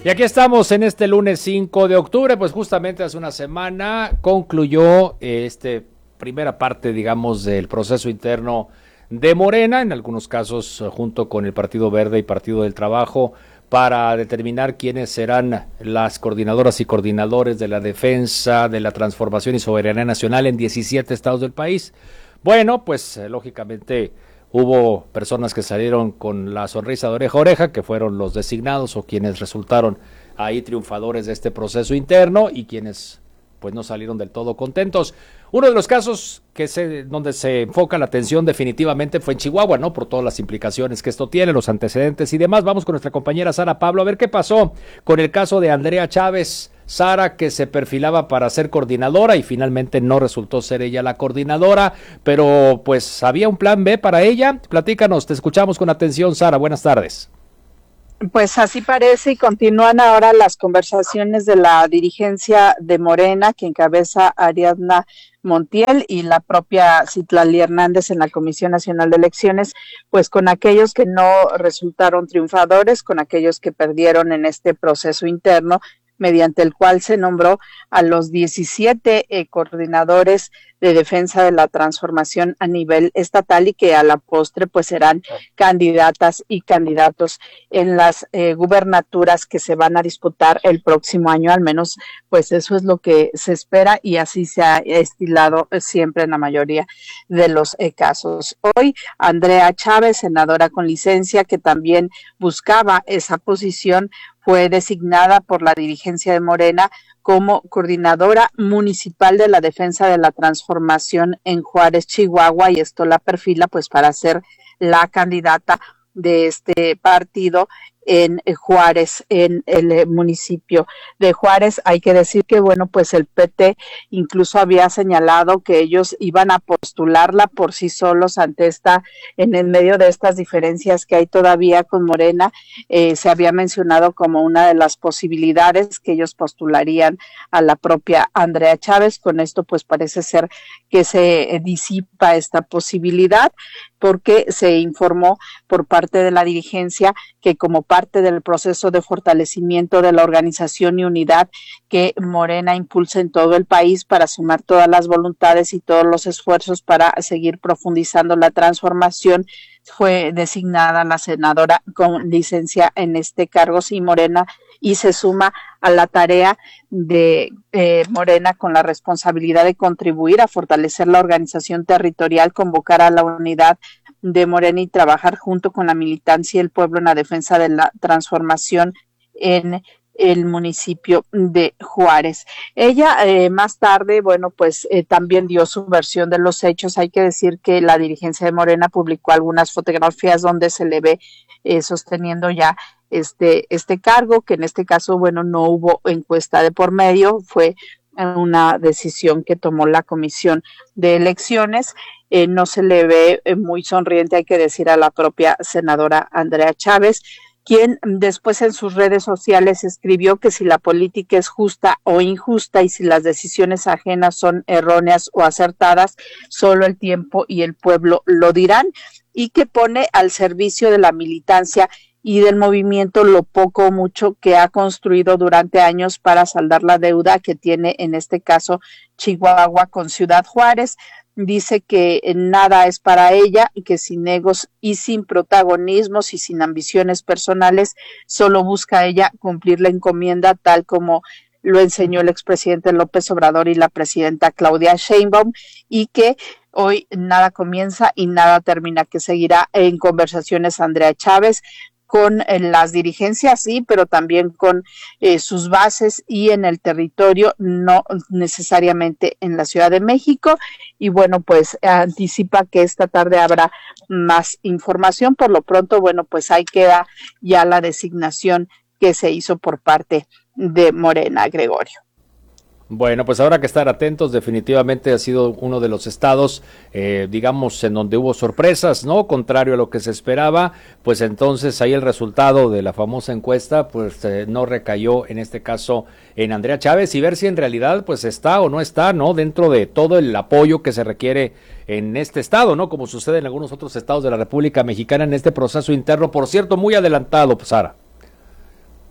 Y aquí estamos en este lunes 5 de octubre, pues justamente hace una semana concluyó primera parte, digamos, del proceso interno de Morena, en algunos casos junto con el Partido Verde y Partido del Trabajo, para determinar quiénes serán las coordinadoras y coordinadores de la defensa, de la transformación y soberanía nacional en 17 estados del país. Bueno, pues lógicamente hubo personas que salieron con la sonrisa de oreja a oreja, que fueron los designados o quienes resultaron ahí triunfadores de este proceso interno y quienes pues no salieron del todo contentos. Uno de los casos donde se enfoca la atención definitivamente fue en Chihuahua, ¿no? Por todas las implicaciones que esto tiene, los antecedentes y demás. Vamos con nuestra compañera Sara Pablo a ver qué pasó con el caso de Andrea Chávez. Sara, que se perfilaba para ser coordinadora y finalmente no resultó ser ella la coordinadora, pero pues había un plan B para ella. Platícanos, te escuchamos con atención, Sara. Buenas tardes. Pues así parece y continúan ahora las conversaciones de la dirigencia de Morena que encabeza Ariadna Montiel y la propia Citlali Hernández en la Comisión Nacional de Elecciones, pues con aquellos que no resultaron triunfadores, con aquellos que perdieron en este proceso interno, mediante el cual se nombró a los 17 coordinadores de defensa de la transformación a nivel estatal y que a la postre pues serán candidatas y candidatos en las gubernaturas que se van a disputar el próximo año, al menos pues eso es lo que se espera y así se ha estilado siempre en la mayoría de los casos. Hoy Andrea Chávez, senadora con licencia, que también buscaba esa posición, fue designada por la dirigencia de Morena como coordinadora municipal de la defensa de la transformación en Juárez, Chihuahua, y esto la perfila pues para ser la candidata de este partido en Juárez, en el municipio de Juárez. Hay que decir que, bueno, pues el PT incluso había señalado que ellos iban a postularla por sí solos ante en el medio de estas diferencias que hay todavía con Morena. Se había mencionado como una de las posibilidades que ellos postularían a la propia Andrea Chávez. Con esto, pues parece ser que se disipa esta posibilidad, porque se informó por parte de la dirigencia que como parte del proceso de fortalecimiento de la organización y unidad que Morena impulsa en todo el país para sumar todas las voluntades y todos los esfuerzos para seguir profundizando la transformación, fue designada la senadora con licencia en este cargo, sí, Morena, y se suma a la tarea de Morena con la responsabilidad de contribuir a fortalecer la organización territorial, convocar a la unidad de Morena y trabajar junto con la militancia y el pueblo en la defensa de la transformación en el municipio de Juárez. Ella más tarde, bueno, pues también dio su versión de los hechos. Hay que decir que la dirigencia de Morena publicó algunas fotografías donde se le ve sosteniendo ya este cargo, que en este caso, bueno, no hubo encuesta de por medio, fue una decisión que tomó la Comisión de Elecciones. No se le ve muy sonriente, hay que decir, a la propia senadora Andrea Chávez, quien después en sus redes sociales escribió que si la política es justa o injusta y si las decisiones ajenas son erróneas o acertadas, solo el tiempo y el pueblo lo dirán, y que pone al servicio de la militancia y del movimiento lo poco o mucho que ha construido durante años para saldar la deuda que tiene en este caso Chihuahua con Ciudad Juárez. Dice que nada es para ella y que sin egos y sin protagonismos y sin ambiciones personales, solo busca ella cumplir la encomienda tal como lo enseñó el expresidente López Obrador y la presidenta Claudia Sheinbaum, y que hoy nada comienza y nada termina, que seguirá en conversaciones Andrea Chávez con las dirigencias, sí, pero también con sus bases y en el territorio, no necesariamente en la Ciudad de México. Y bueno, pues anticipa que esta tarde habrá más información. Por lo pronto, bueno, pues ahí queda ya la designación que se hizo por parte de Morena, Gregorio. Bueno, pues habrá que estar atentos. Definitivamente ha sido uno de los estados, digamos, en donde hubo sorpresas, ¿no? Contrario a lo que se esperaba, pues entonces ahí el resultado de la famosa encuesta, pues no recayó en este caso en Andrea Chávez, y ver si en realidad pues está o no está, ¿no? Dentro de todo el apoyo que se requiere en este estado, ¿no? Como sucede en algunos otros estados de la República Mexicana en este proceso interno, por cierto, muy adelantado, pues, Sara.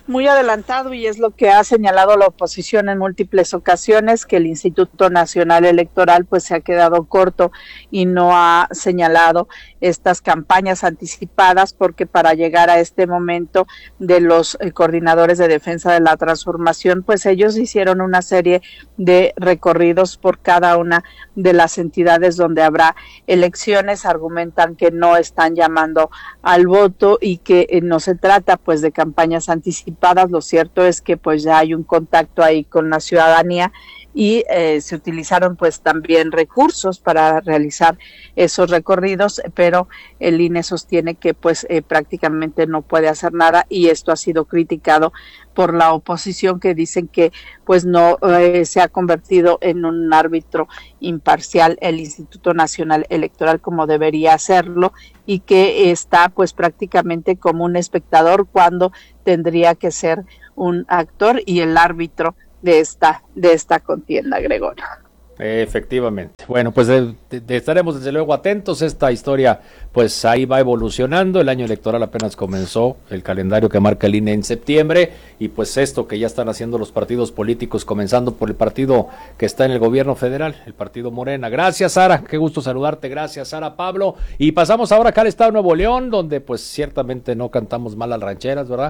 muy adelantado, y es lo que ha señalado la oposición en múltiples ocasiones, que el Instituto Nacional Electoral pues se ha quedado corto y no ha señalado estas campañas anticipadas, porque para llegar a este momento de los coordinadores de defensa de la transformación, pues ellos hicieron una serie de recorridos por cada una de las entidades donde habrá elecciones. Argumentan que no están llamando al voto y que no se trata pues de campañas anticipadas. Lo cierto es que pues ya hay un contacto ahí con la ciudadanía y se utilizaron pues también recursos para realizar esos recorridos, pero el INE sostiene que pues prácticamente no puede hacer nada, y esto ha sido criticado por la oposición, que dicen que pues no se ha convertido en un árbitro imparcial el Instituto Nacional Electoral como debería hacerlo, y que está pues prácticamente como un espectador cuando tendría que ser un actor y el árbitro de esta contienda, Gregorio. Efectivamente. Bueno, pues estaremos desde luego atentos. Esta historia pues ahí va evolucionando. El año electoral apenas comenzó, el calendario que marca el INE en septiembre, y pues esto que ya están haciendo los partidos políticos, comenzando por el partido que está en el gobierno federal, el partido Morena. Gracias, Sara, qué gusto saludarte. Gracias, Sara, Pablo. Y pasamos ahora acá al estado de Nuevo León, donde pues ciertamente no cantamos mal las rancheras, ¿verdad?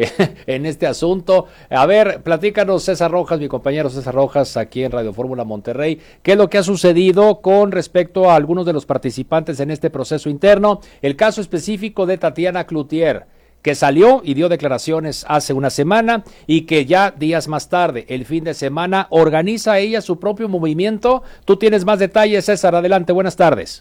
En este asunto. A ver, platícanos, César Rojas, mi compañero César Rojas, aquí en Radio Fórmula Monterrey. ¿Qué es lo que ha sucedido con respecto a algunos de los participantes en este proceso interno? El caso específico de Tatiana Cloutier, que salió y dio declaraciones hace una semana, y que ya días más tarde, el fin de semana, organiza ella su propio movimiento. Tú tienes más detalles, César, adelante, buenas tardes.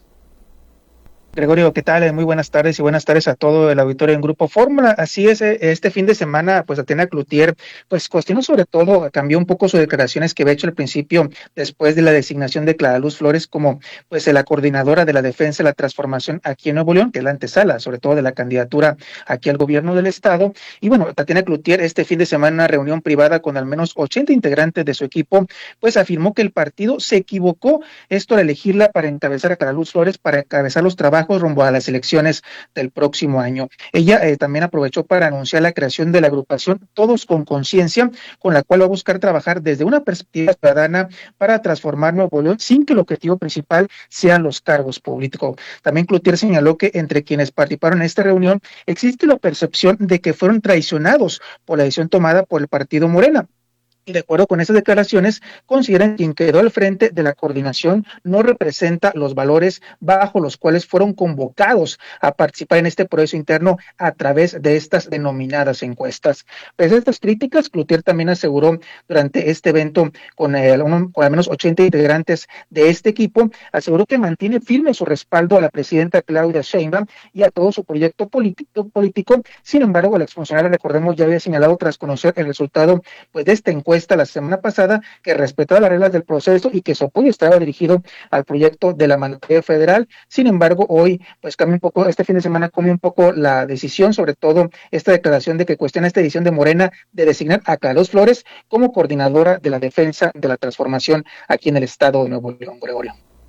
Gregorio, ¿qué tal? Muy buenas tardes, y buenas tardes a todo el auditorio en Grupo Fórmula. Así es, este fin de semana, pues Tatiana Cloutier, pues cuestionó sobre todo, cambió un poco sus declaraciones que había hecho al principio, después de la designación de Clara Luz Flores como pues la coordinadora de la defensa de la transformación aquí en Nuevo León, que es la antesala, sobre todo de la candidatura aquí al gobierno del estado. Y bueno, Tatiana Cloutier este fin de semana, en una reunión privada con al menos 80 integrantes de su equipo, pues afirmó que el partido se equivocó, esto al elegirla para encabezar a Clara Luz Flores, para encabezar los trabajos rumbo a las elecciones del próximo año. Ella también aprovechó para anunciar la creación de la agrupación Todos con Conciencia, con la cual va a buscar trabajar desde una perspectiva ciudadana para transformar Nuevo León sin que el objetivo principal sean los cargos políticos. También Cloutier señaló que entre quienes participaron en esta reunión existe la percepción de que fueron traicionados por la decisión tomada por el partido Morena. Y de acuerdo con esas declaraciones, consideran que quien quedó al frente de la coordinación no representa los valores bajo los cuales fueron convocados a participar en este proceso interno a través de estas denominadas encuestas. Pese a estas críticas, Cloutier también aseguró durante este evento con al menos 80 integrantes de este equipo, aseguró que mantiene firme su respaldo a la presidenta Claudia Sheinbaum y a todo su proyecto político. Sin embargo, la exfuncionaria, recordemos, ya había señalado tras conocer el resultado pues de esta encuesta la semana pasada, que respetaba las reglas del proceso y que su apoyo estaba dirigido al proyecto de la mandataria federal. Sin embargo, hoy pues cambia un poco, este fin de semana cambia un poco la decisión, sobre todo esta declaración de que cuestiona esta decisión de Morena de designar a Clara Luz Flores como coordinadora de la defensa de la transformación aquí en el estado de Nuevo León, Gregorio.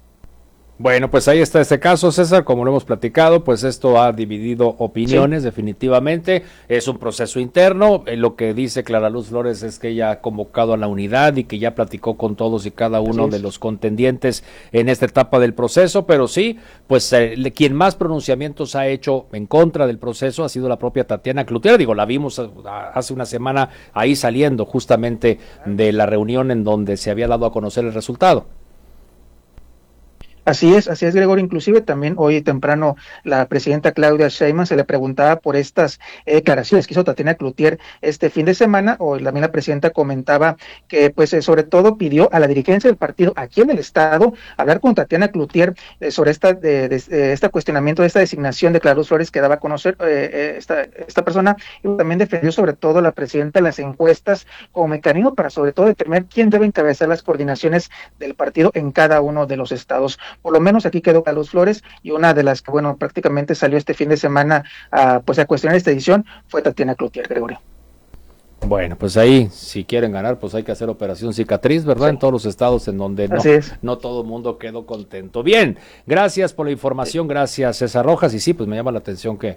Bueno, pues ahí está este caso, César, como lo hemos platicado, pues esto ha dividido opiniones, sí. Definitivamente, es un proceso interno. Lo que dice Clara Luz Flores es que ella ha convocado a la unidad y que ya platicó con todos y cada uno de los contendientes en esta etapa del proceso, pero sí, pues quien más pronunciamientos ha hecho en contra del proceso ha sido la propia Tatiana Cloutier. Digo, la vimos hace una semana ahí saliendo justamente de la reunión en donde se había dado a conocer el resultado. Así es, Gregorio. Inclusive también hoy temprano la presidenta Claudia Sheinbaum se le preguntaba por estas declaraciones que hizo Tatiana Cloutier este fin de semana. Hoy también la presidenta comentaba que pues sobre todo pidió a la dirigencia del partido aquí en el estado hablar con Tatiana Cloutier sobre este cuestionamiento de esta designación de Clara Luz Flores que daba a conocer esta persona, y también defendió sobre todo la presidenta las encuestas como mecanismo para sobre todo determinar quién debe encabezar las coordinaciones del partido en cada uno de los estados. Por lo menos aquí quedó Clara Luz Flores, y una de las que, bueno, prácticamente salió este fin de semana a cuestionar esta edición fue Tatiana Cloutier, Gregorio. Bueno, pues ahí, si quieren ganar, pues hay que hacer operación cicatriz, ¿verdad? Sí. En todos los estados en donde no todo el mundo quedó contento. Bien, gracias por la información, gracias César Rojas, y sí, pues me llama la atención que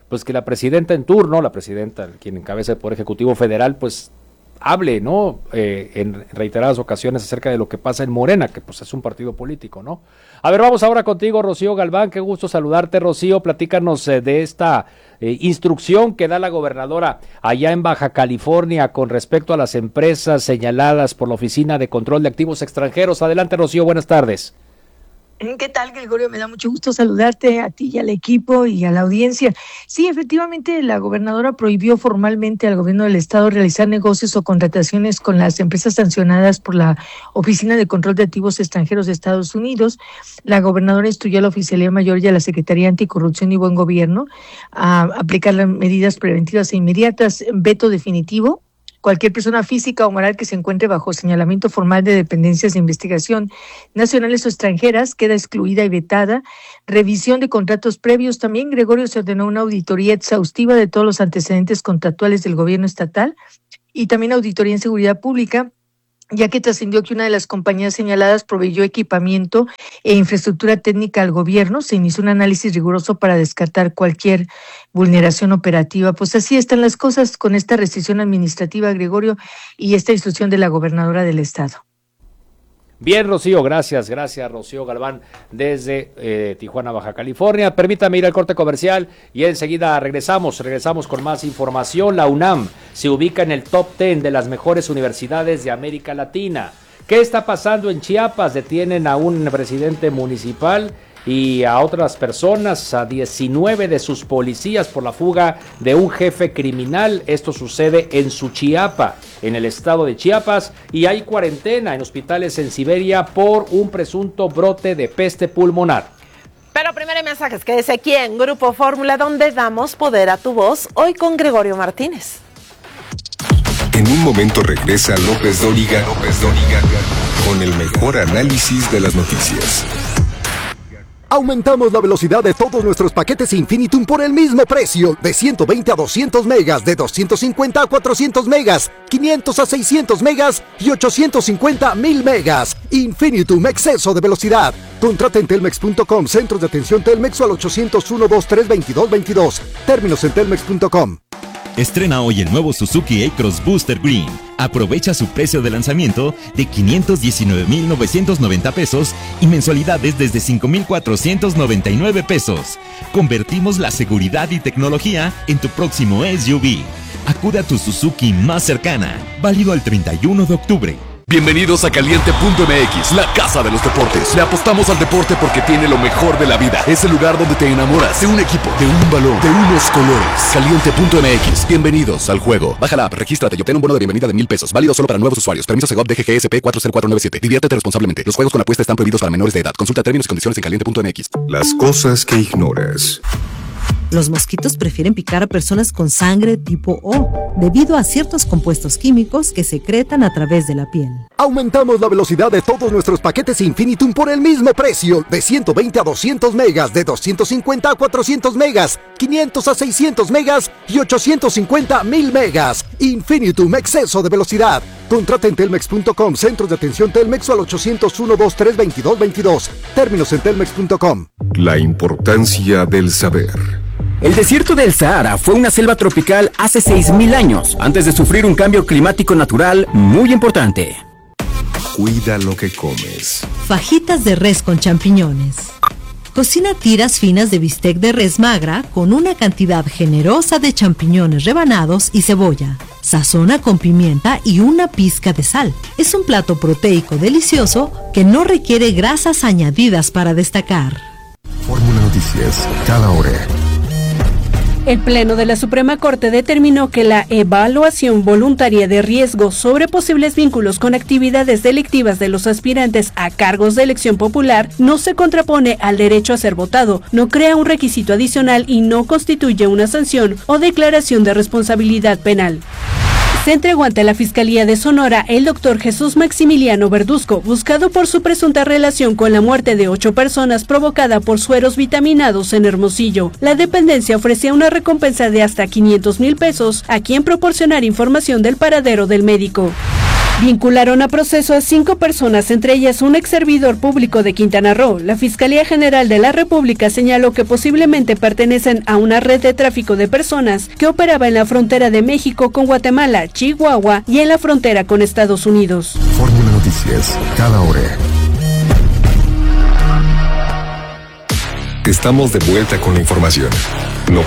pues que la presidenta en turno, la presidenta, quien encabeza el Poder Ejecutivo Federal, pues hable, ¿no? En reiteradas ocasiones acerca de lo que pasa en Morena, que pues es un partido político, ¿no? A ver, vamos ahora contigo, Rocío Galván, qué gusto saludarte, Rocío, platícanos de esta instrucción que da la gobernadora allá en Baja California con respecto a las empresas señaladas por la Oficina de Control de Activos Extranjeros. Adelante, Rocío, buenas tardes. ¿Qué tal, Gregorio? Me da mucho gusto saludarte a ti y al equipo y a la audiencia. Sí, efectivamente, la gobernadora prohibió formalmente al gobierno del estado realizar negocios o contrataciones con las empresas sancionadas por la Oficina de Control de Activos Extranjeros de Estados Unidos. La gobernadora instruyó a la Oficialía Mayor y a la Secretaría Anticorrupción y Buen Gobierno a aplicar las medidas preventivas e inmediatas, veto definitivo. Cualquier persona física o moral que se encuentre bajo señalamiento formal de dependencias de investigación nacionales o extranjeras queda excluida y vetada. Revisión de contratos previos. También, Gregorio, se ordenó una auditoría exhaustiva de todos los antecedentes contractuales del gobierno estatal y también auditoría en seguridad pública, ya que trascendió que una de las compañías señaladas proveyó equipamiento e infraestructura técnica al gobierno. Se inició un análisis riguroso para descartar cualquier vulneración operativa. Pues así están las cosas con esta restricción administrativa, Gregorio, y esta instrucción de la gobernadora del estado. Bien, Rocío, gracias, Rocío Galván, desde Tijuana, Baja California. Permítame ir al corte comercial y enseguida regresamos con más información. La UNAM se ubica en el top 10 de las mejores universidades de América Latina. ¿Qué está pasando en Chiapas? Detienen a un presidente municipal y a otras personas, a 19 de sus policías por la fuga de un jefe criminal. Esto sucede en Suchiapa, en el estado de Chiapas, y hay cuarentena en hospitales en Siberia por un presunto brote de peste pulmonar. Pero primero hay mensajes, quédese aquí en Grupo Fórmula, donde damos poder a tu voz, hoy con Gregorio Martínez. En un momento regresa López Dóriga con el mejor análisis de las noticias. Aumentamos la velocidad de todos nuestros paquetes Infinitum por el mismo precio, de 120 a 200 megas, de 250 a 400 megas, 500 a 600 megas y 850 a 1000 megas. Infinitum, exceso de velocidad. Contrata en telmex.com, centros de atención Telmex o al 801-2322-22. Términos en telmex.com. Estrena hoy el nuevo Suzuki A-Cross Booster Green. Aprovecha su precio de lanzamiento de 519,990 pesos y mensualidades desde 5,499 pesos. Convertimos la seguridad y tecnología en tu próximo SUV. Acude a tu Suzuki más cercana. Válido al 31 de octubre. Bienvenidos a Caliente.mx, la casa de los deportes. Le apostamos al deporte porque tiene lo mejor de la vida. Es el lugar donde te enamoras de un equipo, de un balón, de unos colores. Caliente.mx, bienvenidos al juego. Baja la app, regístrate y obtén un bono de bienvenida de 1,000 pesos. Válido solo para nuevos usuarios. Permiso Segov DGGSP 40497. Diviértete responsablemente. Los juegos con apuesta están prohibidos para menores de edad. Consulta términos y condiciones en Caliente.mx. Las cosas que ignoras. Los mosquitos prefieren picar a personas con sangre tipo O, debido a ciertos compuestos químicos que secretan a través de la piel. Aumentamos la velocidad de todos nuestros paquetes Infinitum por el mismo precio, de 120 a 200 megas, de 250 a 400 megas, 500 a 600 megas y 850 a 1000 megas. Infinitum, exceso de velocidad. Contrata en telmex.com, centros de atención Telmex o al 801-2322-22. Términos en telmex.com. La importancia del saber. El desierto del Sahara fue una selva tropical hace 6,000 años, antes de sufrir un cambio climático natural muy importante. Cuida lo que comes. Fajitas de res con champiñones. Cocina tiras finas de bistec de res magra con una cantidad generosa de champiñones rebanados y cebolla. Sazona con pimienta y una pizca de sal. Es un plato proteico delicioso que no requiere grasas añadidas para destacar. Fórmula Noticias, cada hora. El Pleno de la Suprema Corte determinó que la evaluación voluntaria de riesgo sobre posibles vínculos con actividades delictivas de los aspirantes a cargos de elección popular no se contrapone al derecho a ser votado, no crea un requisito adicional y no constituye una sanción o declaración de responsabilidad penal. Se entregó ante la Fiscalía de Sonora el doctor Jesús Maximiliano Verduzco, buscado por su presunta relación con la muerte de 8 personas provocada por sueros vitaminados en Hermosillo. La dependencia ofrecía una recompensa de hasta 500,000 pesos a quien proporcionara información del paradero del médico. Vincularon a proceso a 5 personas, entre ellas un ex servidor público de Quintana Roo. La Fiscalía General de la República señaló que posiblemente pertenecen a una red de tráfico de personas que operaba en la frontera de México con Guatemala, Chihuahua y en la frontera con Estados Unidos. Fórmula Noticias, cada hora. Estamos de vuelta con la información. No